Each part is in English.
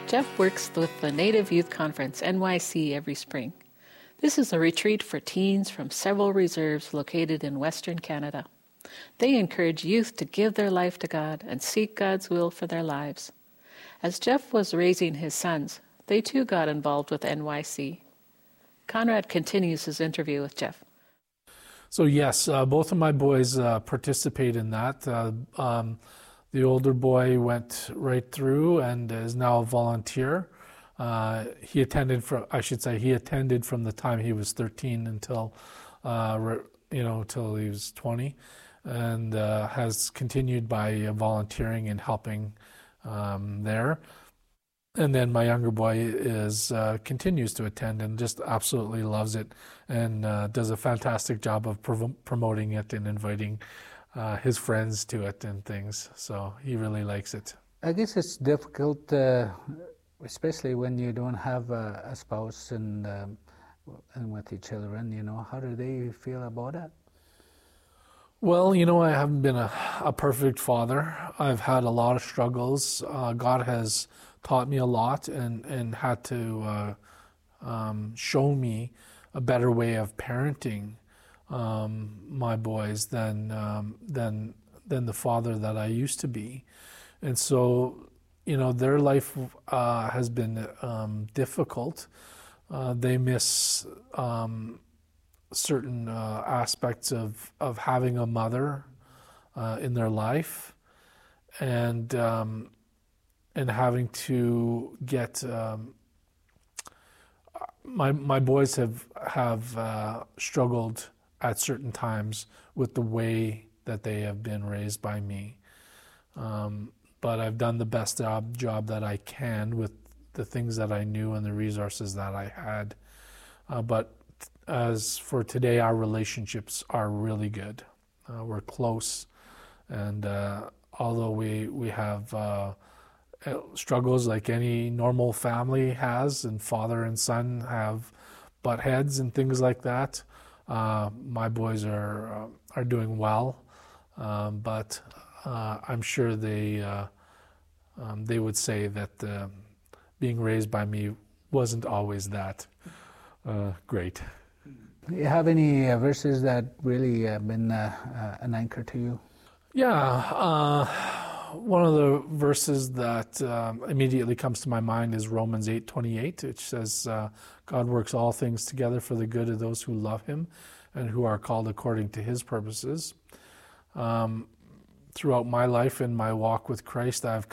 Jeff works with the Native Youth Conference, NYC, every spring. This is a retreat for teens from several reserves located in Western Canada. They encourage youth to give their life to God and seek God's will for their lives. As Jeff was raising his sons, they too got involved with NYC. Conrad continues his interview with Jeff. So yes, both of my boys participate in that. The older boy went right through and is now a volunteer. He attended from the time he was 13 until till he was 20, and has continued by volunteering and helping there. And then my younger boy continues to attend and just absolutely loves it, and does a fantastic job of promoting it and inviting his friends to it and things. So he really likes it. I guess it's difficult, especially when you don't have a spouse and with your children. How do they feel about that? Well, I haven't been a perfect father. I've had a lot of struggles. God has taught me a lot and had to show me a better way of parenting my boys than the father that I used to be. And so, their life has been difficult. They miss certain aspects of having a mother in their life, and having to get my boys have struggled at certain times with the way that they have been raised by me. But I've done the best job that I can with the things that I knew and the resources that I had. But as for today, our relationships are really good. We're close, and although we have struggles like any normal family has, and father and son have butt heads and things like that, my boys are doing well, but I'm sure they would say that being raised by me wasn't always that great. Do you have any verses that really have been an anchor to you? Yeah, one of the verses that immediately comes to my mind is Romans 8:28, which says, God works all things together for the good of those who love him and who are called according to his purposes. Throughout my life and my walk with Christ, I've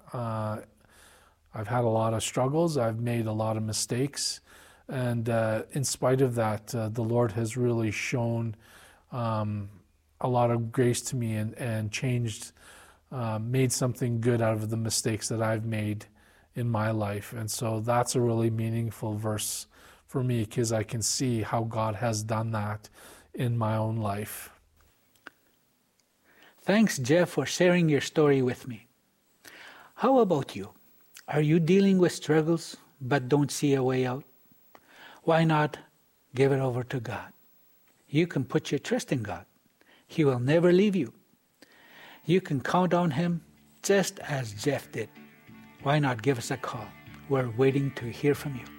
had a lot of struggles. I've made a lot of mistakes. And in spite of that, the Lord has really shown a lot of grace to me and changed, made something good out of the mistakes that I've made in my life. And so that's a really meaningful verse for me, because I can see how God has done that in my own life. Thanks, Jeff, for sharing your story with me. How about you? Are you dealing with struggles but don't see a way out? Why not give it over to God? You can put your trust in God. He will never leave you. You can count on him just as Jeff did. Why not give us a call? We're waiting to hear from you.